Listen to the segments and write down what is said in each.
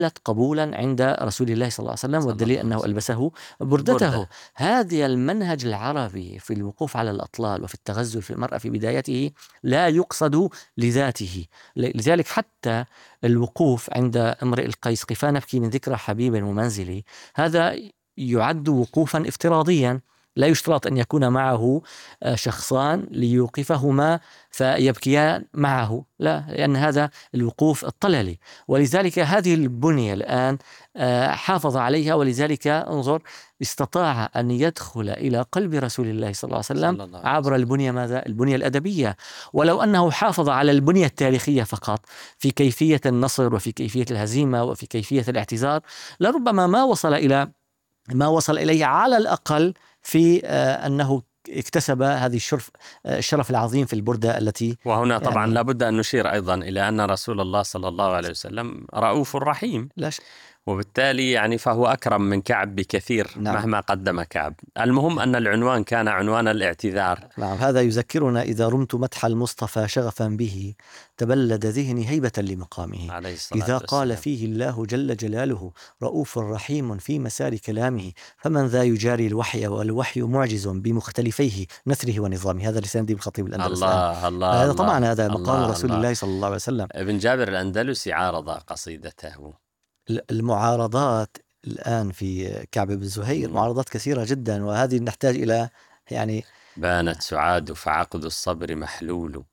قبولا عند رسول الله صلى الله عليه وسلم، صلى والدليل الله عليه أنه وسلم. ألبسه بردته. بردة. هذا المنهج العربي في الوقوف على الأطلال وفي التغزل في المرأة في بدايته لا يقصد لذاته. لذلك حتى الوقوف عند امرئ القيس قفا نبكي من ذكرى حبيب ومنزلي، هذا يعد وقوفا افتراضيا، لا يشترط أن يكون معه شخصان ليوقفهما فيبكيان معه، لا، لأن هذا الوقوف الطللي. ولذلك هذه البنية الآن حافظ عليها، ولذلك انظر استطاع أن يدخل إلى قلب رسول الله صلى الله عليه وسلم عبر البنية ماذا؟ البنية الأدبية. ولو أنه حافظ على البنية التاريخية فقط في كيفية النصر وفي كيفية الهزيمة وفي كيفية الاعتذار، لربما ما وصل إليه على الأقل في أنه اكتسب هذه الشرف العظيم في البردة التي. وهنا طبعا لابد أن نشير أيضا إلى أن رسول الله صلى الله عليه وسلم رؤوف رحيم، وبالتالي يعني فهو أكرم من كعب بكثير. نعم. مهما قدم كعب. المهم أن العنوان كان عنوان الاعتذار. نعم. هذا يذكرنا إذا رمت مدح المصطفى شغفا به تبلد ذهني هيبة لمقامه، إذا قال فيه الله جل جلاله رؤوف رحيم في مسار كلامه، فمن ذا يجاري الوحي والوحي معجز بمختلفيه نثره ونظامه. هذا لسان ديب الخطيب الأندلسي. الله هذا طبعا هذا مقام رسول الله صلى الله عليه وسلم. ابن جابر الأندلسي عارض قصيدته. المعارضات الآن في كعب بن زهير معارضات كثيرة جدا، وهذه نحتاج إلى يعني. بانت سعاد فعقد الصبر محلول،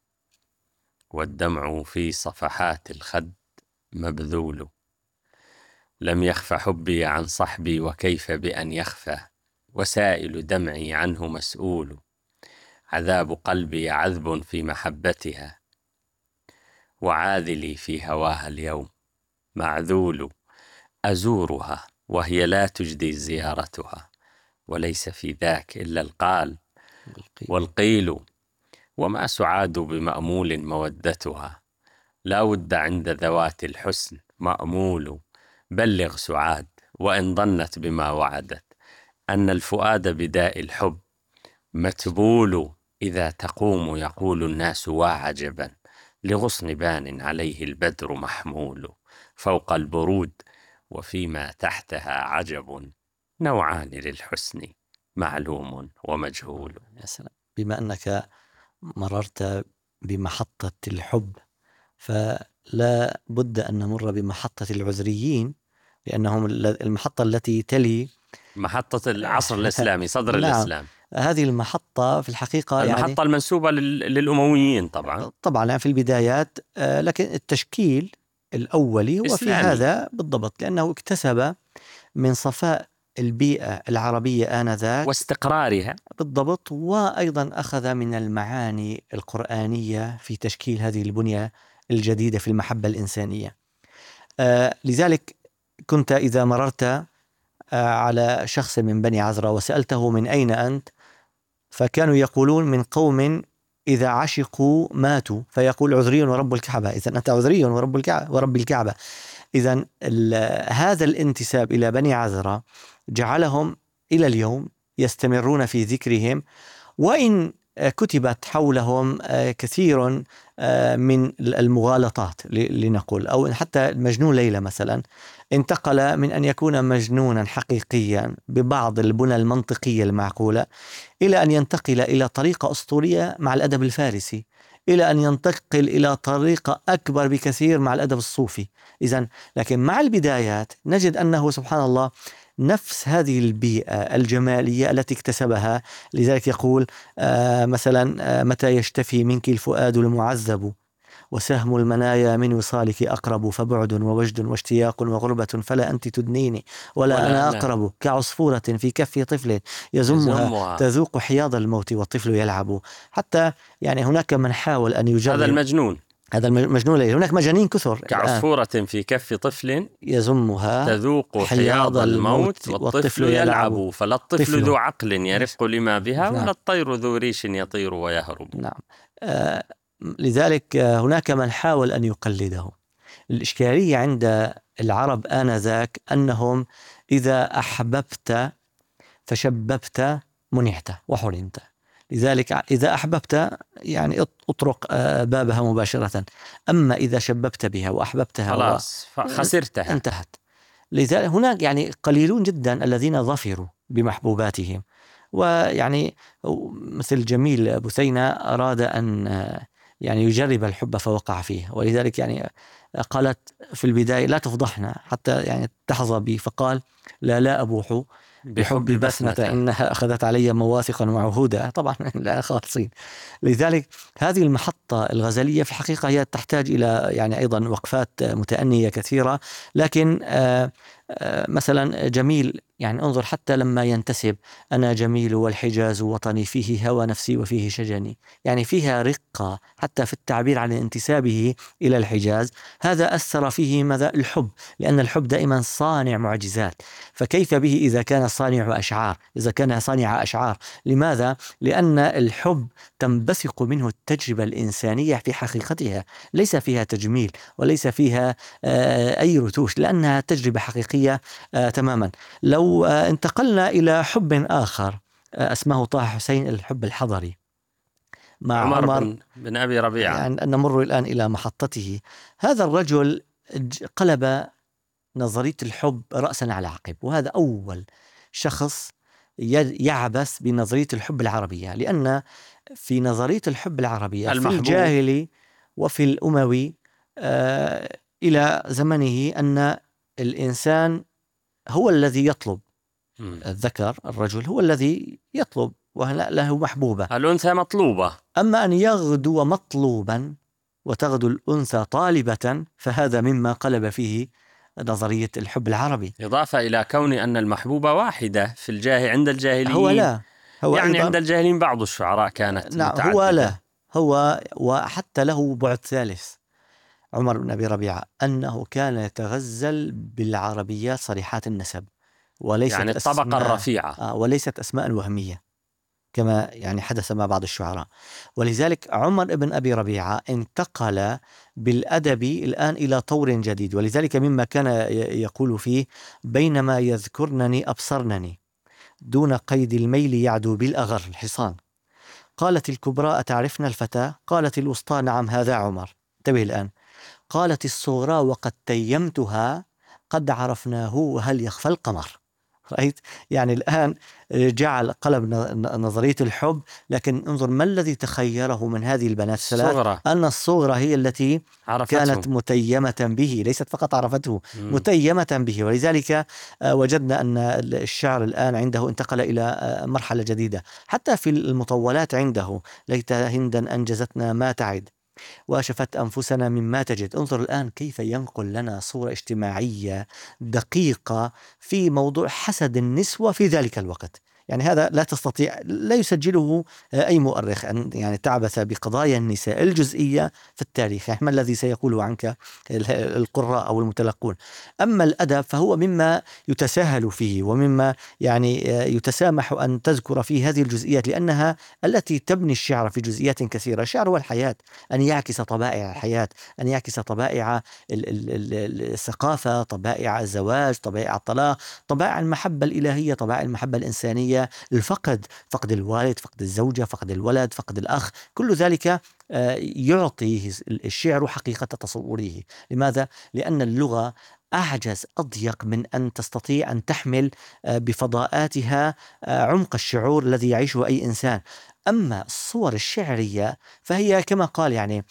والدمع في صفحات الخد مبذول، لم يخف حبي عن صحبي وكيف بأن يخفى، وسائل دمعي عنه مسؤول، عذاب قلبي عذب في محبتها، وعاذلي في هواها اليوم معذول، أزورها وهي لا تجدي زيارتها، وليس في ذاك إلا القال والقيل، وما سعاد بمأمول مودتها، لا ود عند ذوات الحسن مأمول، بلغ سعاد وإن ظنت بما وعدت، أن الفؤاد بداء الحب متبول، إذا تقوم يقول الناس وعجبا، لغصن بان عليه البدر محمول، فوق البرود وفيما تحتها عجب، نوعان للحسن معلوم ومجهول. يا سلام. بما أنك مررت بمحطة الحب، فلا بد أن نمر بمحطة العذريين، لأنهم المحطة التي تلي محطة العصر الإسلامي، صدر نعم. الإسلام. هذه المحطة في الحقيقة المحطة المنسوبة للأمويين طبعا في البدايات، لكن التشكيل الأولي هو في هذا بالضبط، لأنه اكتسب من صفاء البيئة العربية آنذاك واستقرارها بالضبط، وأيضا أخذ من المعاني القرآنية في تشكيل هذه البنية الجديدة في المحبة الإنسانية. لذلك كنت إذا مررت على شخص من بني عذراء وسألته من أين أنت، فكانوا يقولون من قوم إذا عشقوا ماتوا، فيقول عذري ورب الكعبة، إذن أنت عذري ورب الكعبة. إذن هذا الانتساب إلى بني عذراء جعلهم إلى اليوم يستمرون في ذكرهم، وإن كتبت حولهم كثير من المغالطات لنقول، أو حتى المجنون ليلى مثلا انتقل من أن يكون مجنونا حقيقيا ببعض البنى المنطقية المعقولة إلى أن ينتقل إلى طريقة أسطورية مع الأدب الفارسي، إلى أن ينتقل إلى طريقة أكبر بكثير مع الأدب الصوفي. إذن لكن مع البدايات نجد أنه سبحان الله نفس هذه البيئة الجمالية التي اكتسبها. لذلك يقول مثلا متى يشتفي منك الفؤاد المعذب، وسهم المنايا من وصالك أقرب، فبعد ووجد واشتياق وغربة فلا أنت تدنيني ولا أنا أقرب، كعصفورة في كف طفل يزمها تذوق حياض الموت والطفل يلعب. حتى يعني هناك من حاول أن يجرب هذا المجنون ليه. هناك مجانين كثر، كعصفورة في كف طفل يزمها تذوق حياض الموت والطفل يلعب، فلا الطفل ذو عقل يرق لما بها، ولا الطير ذو ريش يطير ويهرب. نعم. لذلك هناك من حاول أن يقلده. الإشكالية عند العرب آنذاك أنهم إذا أحببت فشببت منعت وحرمت، لذلك إذا أحببت يعني اطرق بابها مباشرة. أما إذا شببت بها وأحببتها خلاص خسرتها. انتهت. لذلك هناك يعني قليلون جدا الذين ظفروا بمحبوباتهم. ويعني مثل جميل بثينة أراد أن يعني يجرب الحب فوقع فيه، ولذلك يعني قالت في البداية لا تفضحنا حتى يعني تحظى بي، فقال لا أبوح بحب بسنة إنها أخذت علي مواثقا وعهودا. طبعا لا خالصين. لذلك هذه المحطة الغزلية في الحقيقة هي تحتاج إلى يعني أيضا وقفات متأنية كثيرة. لكن مثلا جميل يعني انظر حتى لما ينتسب أنا جميل والحجاز وطني فيه هوى نفسي وفيه شجني، يعني فيها رقة حتى في التعبير عن انتسابه إلى الحجاز. هذا أثر فيه ماذا؟ الحب، لأن الحب دائما صانع معجزات. فكيف به إذا كان صانع أشعار، إذا كان صانع أشعار؟ لماذا؟ لأن الحب تنبثق منه التجربة الإنسانية في حقيقتها، ليس فيها تجميل وليس فيها أي رتوش، لأنها تجربة حقيقية تماما. لو انتقلنا إلى حب آخر اسمه طه حسين، الحب الحضري مع عمر بن أبي ربيعة، يعني نمر الآن إلى محطته. هذا الرجل قلب نظرية الحب رأسا على عقب، وهذا أول شخص يعبث بنظرية الحب العربية، لأن في نظرية الحب العربية في الجاهلي وفي الأموي إلى زمنه أن الإنسان هو الذي يطلب، الذكر الرجل هو الذي يطلب وله محبوبة، الأنثى مطلوبة. أما أن يغدو مطلوبا وتغدو الأنثى طالبة فهذا مما قلب فيه نظرية الحب العربي. إضافة إلى كون أن المحبوبة واحدة في عند الجاهليين، هو لا، هو يعني عند الجاهليين بعض الشعراء كانت متعددة. هو لا، هو وحتى له بعد ثالث عمر بن أبي ربيعة، أنه كان يتغزل بالعربيات صريحات النسب، وليست يعني الطبقة الرفيعة، وليست أسماء وهمية كما يعني حدث مع بعض الشعراء. ولذلك عمر بن أبي ربيعة انتقل بالأدب الآن إلى طور جديد، ولذلك مما كان يقول فيه بينما يذكرنني أبصرنني دون قيد الميل يعدو بالأغر الحصان، قالت الكبرى أتعرفنا الفتى، قالت الوسطى نعم هذا عمر. انتبه الآن، قالت الصغرى وقد تيمتها قد عرفناه وهل يخفى القمر. رأيت؟ يعني الآن جعل قلب نظرية الحب، لكن انظر ما الذي تخيره من هذه البنات الثلاث، أن الصغرى هي التي كانت متيمة به، ليست فقط عرفته، متيمة به. ولذلك وجدنا أن الشعر الآن عنده انتقل إلى مرحلة جديدة، حتى في المطولات عنده ليت هندا أنجزتنا ما تعد وشفت أنفسنا مما تجد. انظر الآن كيف ينقل لنا صورة اجتماعية دقيقة في موضوع حسد النسوة في ذلك الوقت. يعني هذا لا تستطيع، لا يسجله أي مؤرخ أن يعني تعبث بقضايا النساء الجزئية في التاريخ. يعني ما الذي سيقوله عنك القراء أو المتلقون؟ أما الأدب فهو مما يتساهل فيه ومما يعني يتسامح أن تذكر فيه هذه الجزئيات، لأنها التي تبني الشعر في جزئيات كثيرة. الشعر هو الحياة، أن يعكس طبائع الحياة، أن يعكس طبائع الثقافة، طبائع الزواج، طبائع الطلاق، طبائع المحبة الإلهية، طبائع المحبة الإنسانية، الفقد، فقد الوالد، فقد الزوجة، فقد الولد، فقد الأخ، كل ذلك يعطي الشعر حقيقة تصوره. لماذا؟ لأن اللغة أعجز، أضيق من أن تستطيع أن تحمل بفضاءاتها عمق الشعور الذي يعيشه أي إنسان. أما الصور الشعرية فهي كما قال يعني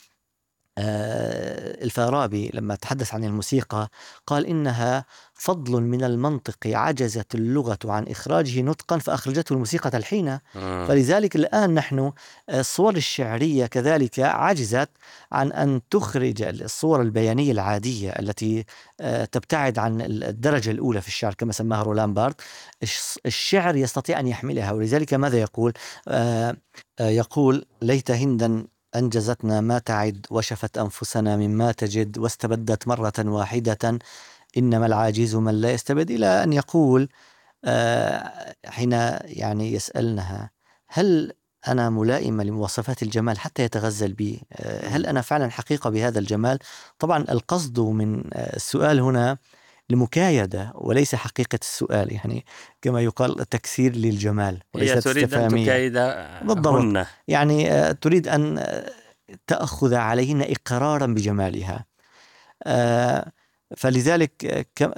الفارابي لما تحدث عن الموسيقى، قال إنها فضل من المنطق عجزت اللغة عن إخراجه نطقا فأخرجته الموسيقى تلحينا. فلذلك الآن نحن الصور الشعرية كذلك عجزت عن أن تخرج الصور البيانية العادية التي تبتعد عن الدرجة الأولى في الشعر كما سماها رولان بارت. الشعر يستطيع أن يحملها، ولذلك ماذا يقول؟ يقول ليت هندا أنجزتنا ما تعد وشفت أنفسنا مما تجد واستبدت مرة واحدة إنما العاجز من لا يستبد، إلى أن يقول حين يعني يسألنها هل أنا ملائمة لمواصفات الجمال حتى يتغزل بي، هل أنا فعلا حقيقة بهذا الجمال؟ طبعا القصد من السؤال هنا لمكايدة وليس حقيقة السؤال، يعني كما يقال تكسير للجمال هي وليست تريد أن استفهامية. تكايد بالضبط، هن. يعني تريد أن تأخذ عليهن إقرارا بجمالها. فلذلك